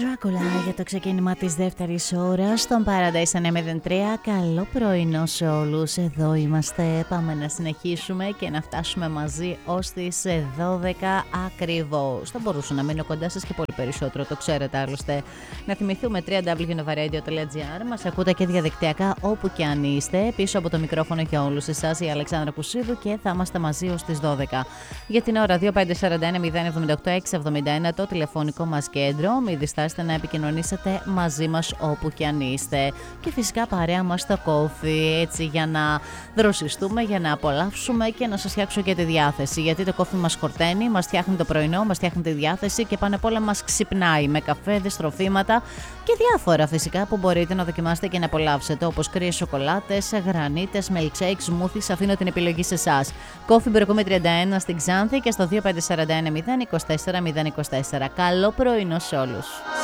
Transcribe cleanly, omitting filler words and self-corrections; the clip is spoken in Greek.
Dracula για το ξεκίνημα της δεύτερης ώρας στον Paradise 903. Καλό πρωινό σε όλους. Εδώ είμαστε. Πάμε να συνεχίσουμε και να φτάσουμε μαζί ως τις 12 ακριβώς. Θα μπορούσα να μείνω κοντά σας και πολύ περισσότερο, το ξέρετε άλλωστε. Να θυμηθούμε www.novaradio.gr. Μας ακούτε και διαδικτυακά όπου και αν είστε. Πίσω από το μικρόφωνο για όλους εσάς η Αλεξάνδρα Κουσίδου και θα είμαστε μαζί ως τις 12. Για την ώρα 2541-078-671 το τηλεφωνικό μας κέντρο. Μην διστάσετε να επικοινωνήσετε μαζί μας όπου και αν είστε. Και φυσικά παρέα μας το κόφι, έτσι για να δροσιστούμε, για να απολαύσουμε και να σας φτιάξω και τη διάθεση. Γιατί το κόφι μας χορταίνει, μας φτιάχνει το πρωινό, μας φτιάχνει τη διάθεση και πάνω απ' όλα μας ξυπνάει με καφέδες, τροφήματα και διάφορα φυσικά που μπορείτε να δοκιμάσετε και να απολαύσετε, όπως κρύες σοκολάτες, γρανίτες, milkshakes, smoothies. Αφήνω την επιλογή σε εσάς. Κόφι Μπερκομή 31 στην Ξάνθη και στο 2541 024 024. Καλό πρωινό σε όλους.